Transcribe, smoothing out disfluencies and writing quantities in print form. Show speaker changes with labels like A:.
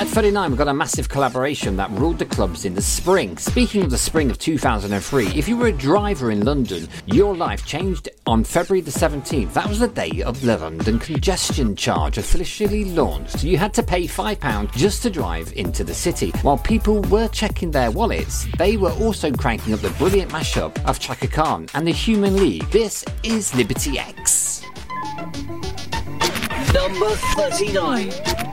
A: At 39, we've got a massive collaboration that ruled the clubs in the spring. Speaking of the spring of 2003, if you were a driver in London, your life changed on February the 17th. That was the day of the London congestion charge officially launched. You had to pay £5 just to drive into the city. While people were checking their wallets, they were also cranking up the brilliant mashup of Chaka Khan and the Human League. This is Liberty X.
B: Number 39.